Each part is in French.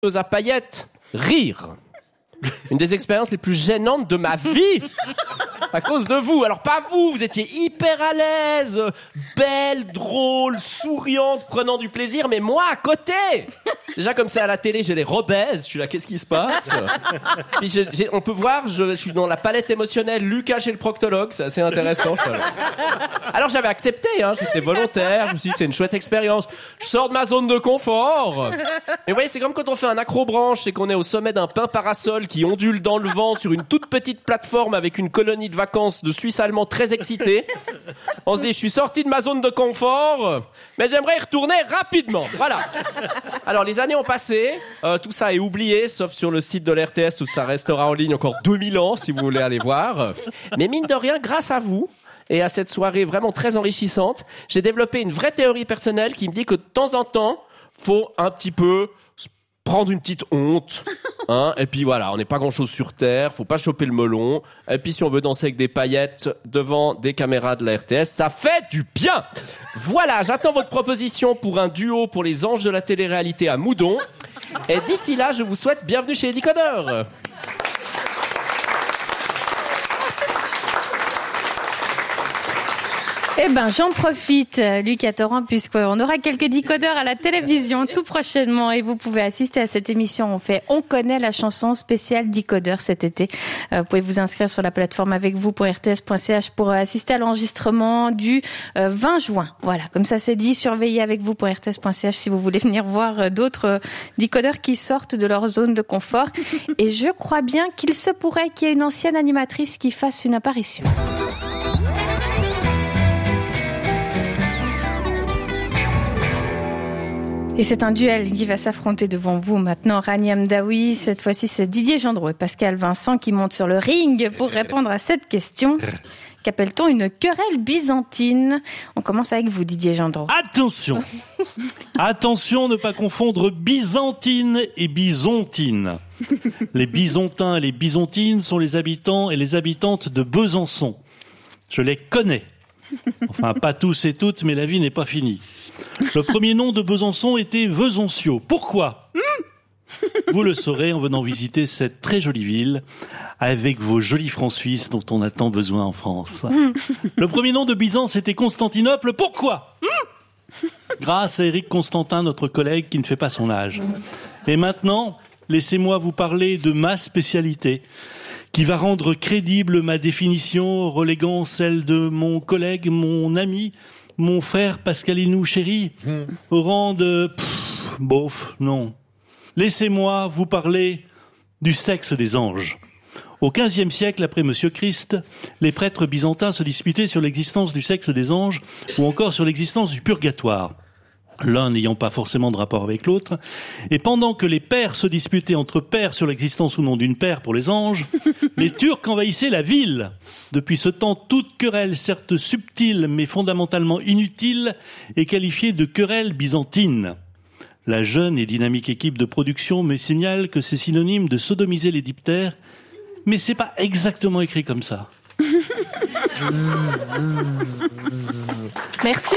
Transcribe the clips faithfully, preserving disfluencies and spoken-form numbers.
à paillettes rire. Une des expériences les plus gênantes de ma vie à cause de vous. Alors pas vous, vous étiez hyper à l'aise, belle, drôle, souriante, prenant du plaisir, mais moi à côté. Déjà comme c'est à la télé, j'ai les rebaises, je suis là, qu'est-ce qui se passe? Puis j'ai, j'ai, on peut voir, je, je suis dans la palette émotionnelle, Lucas chez le proctologue, c'est assez intéressant. Alors j'avais accepté, hein, j'étais volontaire, je me suis dit c'est une chouette expérience. Je sors de ma zone de confort. Et vous voyez, c'est comme quand on fait un accrobranche, c'est qu'on est au sommet d'un pin parasol qui ondule dans le vent sur une toute petite plateforme avec une colonie de vacances de Suisses allemands très excités. On se dit, je suis sorti de ma zone de confort, mais j'aimerais y retourner rapidement. Voilà. Alors, les années ont passé, euh, tout ça est oublié, sauf sur le site de l'R T S où ça restera en ligne encore deux mille ans, si vous voulez aller voir. Mais mine de rien, grâce à vous, et à cette soirée vraiment très enrichissante, j'ai développé une vraie théorie personnelle qui me dit que de temps en temps, faut un petit peu prendre une petite honte, hein, et puis voilà, on n'est pas grand-chose sur Terre, faut pas choper le melon, et puis si on veut danser avec des paillettes devant des caméras de la R T S, ça fait du bien. Voilà, j'attends votre proposition pour un duo pour les anges de la télé-réalité à Moudon, et d'ici là, je vous souhaite bienvenue chez les Décodeurs. Eh ben, j'en profite, Lucas Torrent, puisqu'on aura quelques décodeurs à la télévision tout prochainement et vous pouvez assister à cette émission. On fait On connaît la chanson spéciale décodeur cet été. Euh, vous pouvez vous inscrire sur la plateforme avec vous pour r t s point c h pour assister à l'enregistrement du euh, vingt juin. Voilà, comme ça c'est dit, surveillez avec vous pour r t s point c h si vous voulez venir voir d'autres euh, décodeurs qui sortent de leur zone de confort. Et je crois bien qu'il se pourrait qu'il y ait une ancienne animatrice qui fasse une apparition. Et c'est un duel qui va s'affronter devant vous maintenant. Rani Hamdaoui, cette fois-ci c'est Didier Gendreau et Pascal Vincent qui montent sur le ring pour répondre à cette question. Qu'appelle-t-on une querelle byzantine? On commence avec vous, Didier Gendreau. Attention Attention, ne pas confondre byzantine et bisontine. Les Byzantins et les Byzantines sont les habitants et les habitantes de Besançon. Je les connais. Enfin, pas tous et toutes, mais la vie n'est pas finie. Le premier nom de Besançon était Vesoncio. Pourquoi ? Vous le saurez en venant visiter cette très jolie ville avec vos jolis francs suisses dont on a tant besoin en France. Le premier nom de Byzance était Constantinople. Pourquoi ? Grâce à Éric Constantin, notre collègue qui ne fait pas son âge. Et maintenant, laissez-moi vous parler de ma spécialité, qui va rendre crédible ma définition, reléguant celle de mon collègue, mon ami, mon frère Pascalinou chéri, mmh. au rang de... Pff, bof, non. Laissez-moi vous parler du sexe des anges. Au quinzième siècle, après Monsieur Christ, les prêtres byzantins se disputaient sur l'existence du sexe des anges ou encore sur l'existence du purgatoire, l'un n'ayant pas forcément de rapport avec l'autre. Et pendant que les pères se disputaient entre pères sur l'existence ou non d'une paire pour les anges, les Turcs envahissaient la ville. Depuis ce temps, toute querelle, certes subtile mais fondamentalement inutile, est qualifiée de querelle byzantine. La jeune et dynamique équipe de production me signale que c'est synonyme de sodomiser les diptères, mais c'est pas exactement écrit comme ça. Merci.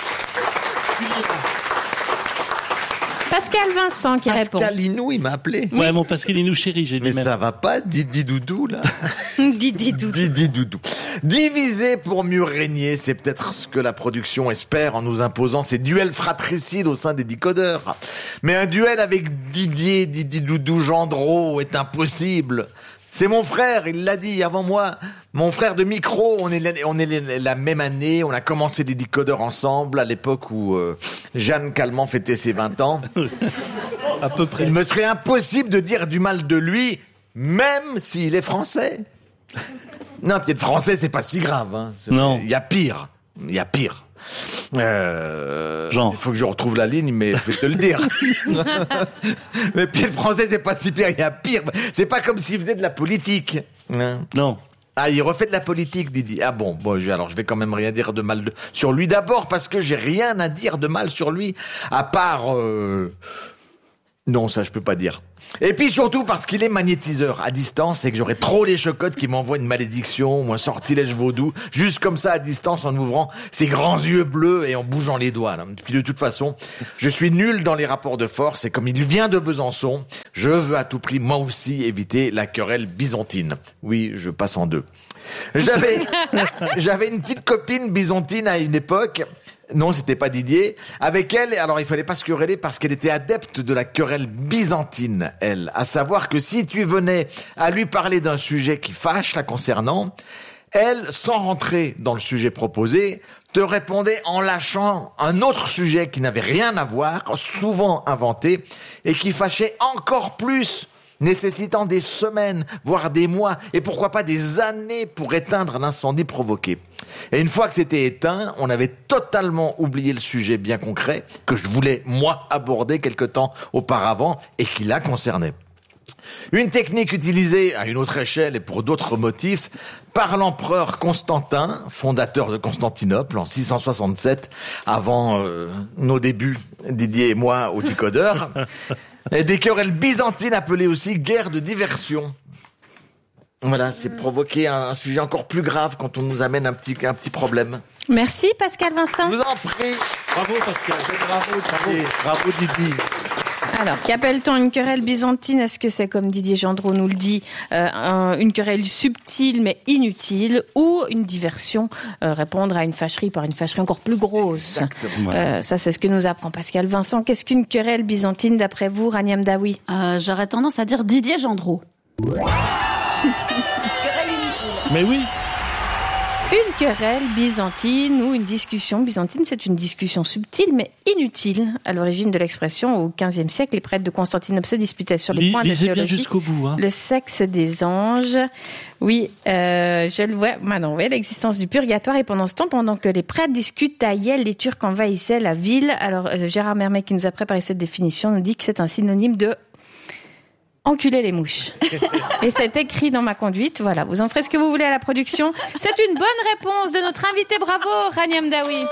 Pascal Vincent qui répond. Pascalinou, il m'a appelé. Ouais, mon Pascalinou chéri, j'ai dit. Mais même. ça va pas, Didi Doudou, là. Didi Doudou. Didi Doudou. Diviser pour mieux régner, c'est peut-être ce que la production espère en nous imposant ces duels fratricides au sein des décodeurs. Mais un duel avec Didier, Didi Doudou Gendreau est impossible. C'est mon frère, il l'a dit avant moi. Mon frère de micro, on est la, on est la, la même année, on a commencé des décodeurs ensemble à l'époque où euh, Jeanne Calment fêtait ses vingt ans. À peu près. Il me serait impossible de dire du mal de lui, même s'il est français. Non, puis être français, c'est pas si grave. Hein. Non. Il y a pire. Il y a pire. Euh, Genre. Il faut que je retrouve la ligne, mais je vais te le dire. Mais puis le français, c'est pas si pire, il y a pire. C'est pas comme s'il faisait de la politique. Hein. Non. Ah, il refait de la politique, Didi. Ah bon, bon, je, alors je vais quand même rien dire de mal de, sur lui d'abord, parce que j'ai rien à dire de mal sur lui, à part... Euh, Non, ça je peux pas dire. Et puis surtout parce qu'il est magnétiseur à distance et que j'aurais trop les chocottes qui m'envoient une malédiction ou un sortilège vaudou, juste comme ça à distance en ouvrant ses grands yeux bleus et en bougeant les doigts. Là. Puis de toute façon, je suis nul dans les rapports de force et comme il vient de Besançon, je veux à tout prix moi aussi éviter la querelle byzantine. Oui, je passe en deux. J'avais, j'avais une petite copine byzantine à une époque. Non, c'était pas Didier. Avec elle, alors il fallait pas se quereller parce qu'elle était adepte de la querelle byzantine, elle. À savoir que si tu venais à lui parler d'un sujet qui fâche la concernant, elle, sans rentrer dans le sujet proposé, te répondait en lâchant un autre sujet qui n'avait rien à voir, souvent inventé, et qui fâchait encore plus, nécessitant des semaines, voire des mois, et pourquoi pas des années pour éteindre l'incendie provoqué. Et une fois que c'était éteint, on avait totalement oublié le sujet bien concret que je voulais, moi, aborder quelque temps auparavant et qui la concernait. Une technique utilisée à une autre échelle et pour d'autres motifs par l'empereur Constantin, fondateur de Constantinople en six cent soixante-sept, avant euh, nos débuts, Didier et moi, au décodeur. Et des querelles byzantines appelées aussi guerre de diversion. Voilà, c'est provoquer un sujet encore plus grave quand on nous amène un petit, un petit problème. Merci Pascal Vincent. Je vous en prie. Bravo Pascal, bravo, bravo. Et bravo Didier. Alors, qu'appelle-t-on une querelle byzantine? Est-ce que c'est, comme Didier Gendreau nous le dit, euh, un, une querelle subtile mais inutile, ou une diversion, euh, répondre à une fâcherie par une fâcherie encore plus grosse? Exactement. Euh, ça, c'est ce que nous apprend Pascal Vincent. Qu'est-ce qu'une querelle byzantine d'après vous, Rania Mdaoui? euh, J'aurais tendance à dire Didier Gendreau. Mais oui. Une querelle byzantine ou une discussion byzantine, c'est une discussion subtile mais inutile. À l'origine de l'expression, au quinzième siècle, les prêtres de Constantinople se disputaient sur les points de Lisez bien théologie. jusqu'au bout. Hein. Le sexe des anges. Oui, euh, je le vois maintenant. Oui, l'existence du purgatoire. Et pendant ce temps, pendant que les prêtres discutent, taillaient, les Turcs envahissaient la ville. Alors, euh, Gérard Mermet, qui nous a préparé cette définition, nous dit que c'est un synonyme de enculer les mouches. Et c'est écrit dans ma conduite. Voilà, vous en ferez ce que vous voulez à la production. C'est une bonne réponse de notre invité. Bravo, Rania Mdaoui.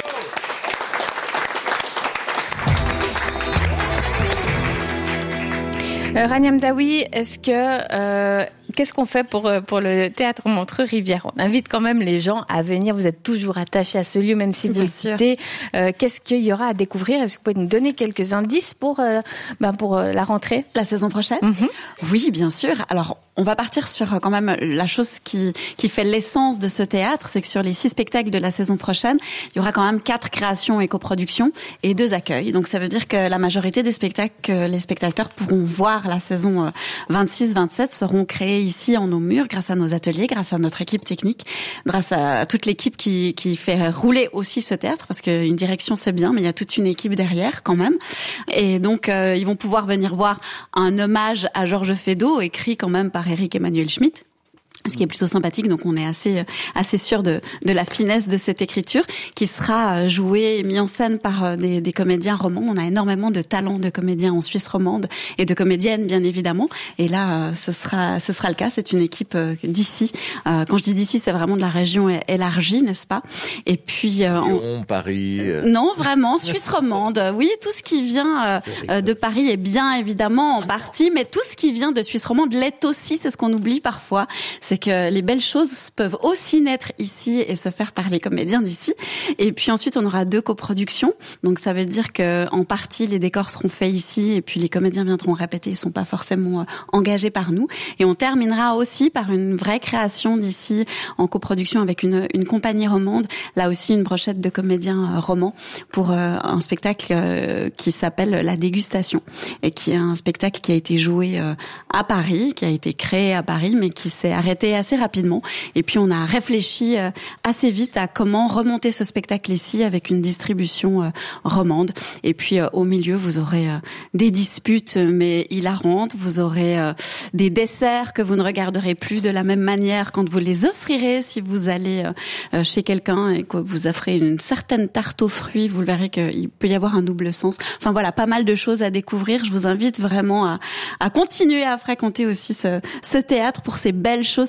Euh, Rania Mdaoui, est-ce que euh, qu'est-ce qu'on fait pour pour le théâtre Montreux-Rivière? On invite quand même les gens à venir. Vous êtes toujours attachés à ce lieu, même si vous le quittez. Euh, qu'est-ce qu'il y aura à découvrir? Est-ce que vous pouvez nous donner quelques indices pour euh, ben pour euh, la rentrée, la saison prochaine? Mm-hmm. Oui, bien sûr. Alors, on va partir sur quand même la chose qui qui fait l'essence de ce théâtre, c'est que sur les six spectacles de la saison prochaine, il y aura quand même quatre créations et coproductions et deux accueils. Donc ça veut dire que la majorité des spectacles que les spectateurs pourront voir la saison vingt-six vingt-sept seront créés ici en nos murs grâce à nos ateliers, grâce à notre équipe technique, grâce à toute l'équipe qui qui fait rouler aussi ce théâtre, parce qu'une direction c'est bien, mais il y a toute une équipe derrière quand même. Et donc euh, ils vont pouvoir venir voir un hommage à Georges Feydeau écrit quand même par Éric Emmanuel Schmitt, ce qui est plutôt sympathique. Donc on est assez assez sûr de de la finesse de cette écriture, qui sera jouée et mise en scène par des, des comédiens romans. On a énormément de talents de comédiens en Suisse romande et de comédiennes bien évidemment. Et là ce sera ce sera le cas. C'est une équipe d'ici. Quand je dis d'ici, c'est vraiment de la région élargie, n'est-ce pas? Et puis Lyon, on... Paris. Euh... Non, vraiment Suisse romande. Oui, tout ce qui vient de Paris est bien évidemment en partie, mais tout ce qui vient de Suisse romande l'est aussi. C'est ce qu'on oublie parfois. C'est que les belles choses peuvent aussi naître ici et se faire par les comédiens d'ici. Et puis ensuite, on aura deux coproductions. Donc ça veut dire que en partie, les décors seront faits ici et puis les comédiens viendront répéter. Ils sont pas forcément engagés par nous. Et on terminera aussi par une vraie création d'ici en coproduction avec une, une compagnie romande. Là aussi, une brochette de comédiens romans pour un spectacle qui s'appelle La Dégustation et qui est un spectacle qui a été joué à Paris, qui a été créé à Paris, mais qui s'est arrêté assez rapidement. Et puis on a réfléchi assez vite à comment remonter ce spectacle ici avec une distribution romande. Et puis au milieu, vous aurez des disputes mais hilarantes, vous aurez des desserts que vous ne regarderez plus de la même manière quand vous les offrirez. Si vous allez chez quelqu'un et que vous offrez une certaine tarte aux fruits, vous le verrez qu'il peut y avoir un double sens. Enfin voilà, pas mal de choses à découvrir. Je vous invite vraiment à, à continuer à fréquenter aussi ce, ce théâtre pour ces belles choses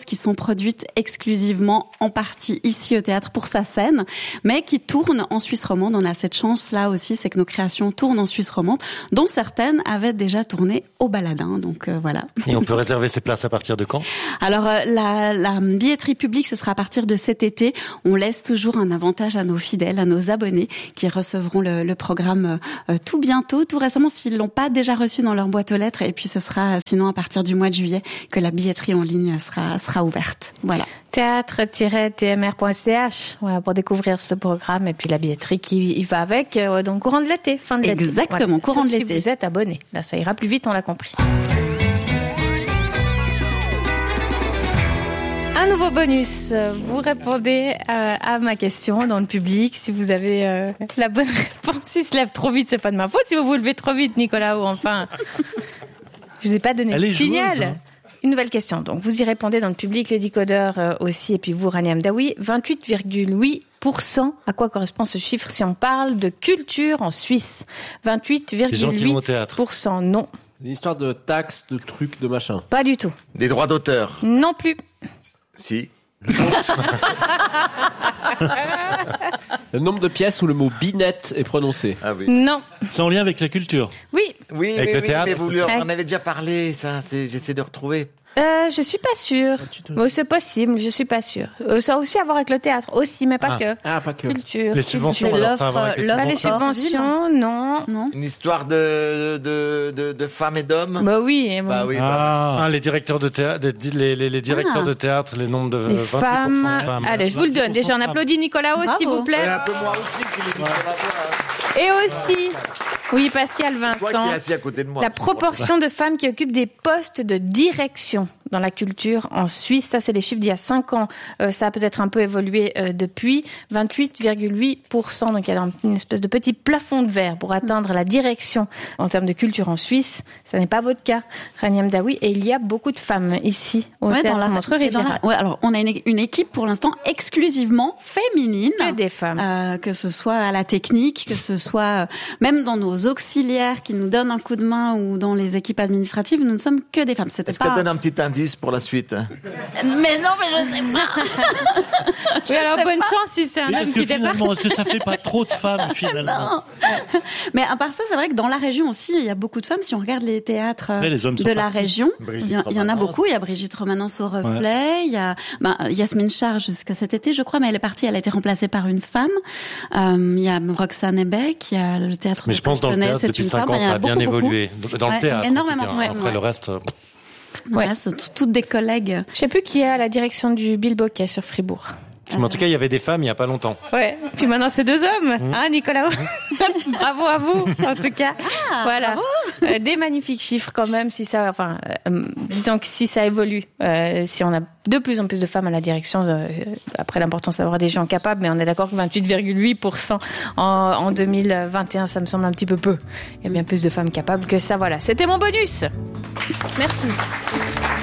choses qui sont produites exclusivement en partie ici au théâtre pour sa scène, mais qui tournent en Suisse romande. On a cette chance-là aussi, c'est que nos créations tournent en Suisse romande, dont certaines avaient déjà tourné au Baladin. Donc euh, voilà. Et on peut réserver ses places à partir de quand? Alors euh, la, la billetterie publique, ce sera à partir de cet été. On laisse toujours un avantage à nos fidèles, à nos abonnés qui recevront le, le programme euh, tout bientôt, tout récemment, s'ils l'ont pas déjà reçu dans leur boîte aux lettres. Et puis ce sera sinon à partir du mois de juillet que la billetterie en ligne sera sera ouverte. Voilà. théâtre tiret t m r point c h, voilà, pour découvrir ce programme et puis la billetterie qui y va avec, euh, donc courant de l'été, fin de l'été. Exactement, voilà, courant de si l'été. vous êtes abonné, là ça ira plus vite, on l'a compris. Un nouveau bonus. Vous répondez à, à ma question dans le public. Si vous avez euh, la bonne réponse, s'il se lève trop vite, c'est pas de ma faute. Si vous vous levez trop vite, Nicolas, ou enfin, je vous ai pas donné Elle le est signal. joueuse, hein. Une nouvelle question. Donc, vous y répondez dans le public, les décodeurs euh, aussi, et puis vous, Rania Mdaoui. vingt-huit virgule huit pour cent. À quoi correspond ce chiffre si on parle de culture en Suisse? vingt-huit virgule huit pour cent. Non. Une histoire de taxes, de trucs, de machin. Pas du tout. Des droits d'auteur. Non plus. Si. Le nombre de pièces où le mot binette est prononcé. Ah oui. Non. C'est en lien avec la culture. Oui. Oui, Avec oui, le oui, théâtre. mais vous lui en Avec- avez déjà parlé, ça. C'est, j'essaie de retrouver. Euh, je suis pas sûre. Oh, c'est possible, je suis pas sûre. Euh, ça a aussi à voir avec le théâtre, aussi, mais pas Ah. que. Ah, pas que. Culture. Les subventions, C'est alors, ça a à voir avec les l'offre- Pas les l'offre- subventions, non. Non. Une histoire de, de, de, de femmes et d'hommes. Bah oui. et bon. Bah oui, bah. Ah, Ah, les directeurs de théâtre, les, les, les directeurs Ah. de théâtre, les nombres de Les vingt-huit pour cent femmes. de femmes. Allez, je vous le donne. Déjà, on applaudit Nicolas Bravo. s'il vous Et plaît. un peu moi aussi qui l'ai dit sur la voix. Et aussi, oui, Pascal Toi qui Vincent. es assis à côté de moi. La proportion de femmes qui occupent des postes de direction dans la culture en Suisse, ça c'est les chiffres d'il y a cinq ans. Euh, ça a peut-être un peu évolué euh, depuis. vingt-huit virgule huit pour cent. Donc il y a une espèce de petit plafond de verre pour atteindre la direction en termes de culture en Suisse. Ça n'est pas votre cas, Rania Mdaoui. Et il y a beaucoup de femmes ici au Ouais, théâtre dans la- Montreux-Riviera. et dans la- ouais, alors on a une, une équipe pour l'instant exclusivement féminine. Que des femmes. Euh, que ce soit à la technique, que ce soit euh, même dans nos auxiliaires qui nous donnent un coup de main ou dans les équipes administratives, nous ne sommes que des femmes. C'était Est-ce qu'elle pas. donne un petit indice pour la suite? Mais non, mais je sais pas. Oui, alors bonne chance si c'est un oui, homme parce qui que fait pas. finalement, est-ce que ça fait pas trop de femmes finalement? Mais à part ça, c'est vrai que dans la région aussi, il y a beaucoup de femmes. Si on regarde les théâtres euh, Ouais, les hommes sont de la partis. région, Brigitte il y, a- il y en a Romanens. beaucoup. Il y a Brigitte Romanens au reflet. Il y a ben, Yasmine Char jusqu'à cet été, je crois, mais elle est partie. Elle a été remplacée par une femme. Euh, il y a Roxane Ebeck. Il y a le théâtre. Mais de je pense dans le Parsonnel, théâtre, c'est depuis une cinq femme. ans, Il y en ça a bien beaucoup, beaucoup. évolué. Dans le Ouais, théâtre. énormément, en tout cas. ouais, Après, ouais. le reste, euh, Voilà, c'est tout- toutes des collègues. Je sais plus qui est à la direction du Bilboquet sur Fribourg. mais en tout cas, il y avait des femmes il y a pas longtemps. Ouais. Puis maintenant c'est deux hommes, hein, Nicolas. Bravo à vous, en tout cas. Voilà. Euh, des magnifiques chiffres quand même. Si ça, enfin, euh, disons que si ça évolue, euh, si on a de plus en plus de femmes à la direction, euh, après l'importance d'avoir des gens capables, mais on est d'accord que vingt-huit virgule huit pour cent en, en deux mille vingt et un, ça me semble un petit peu peu. Il y a bien plus de femmes capables que ça. Voilà. C'était mon bonus. Merci.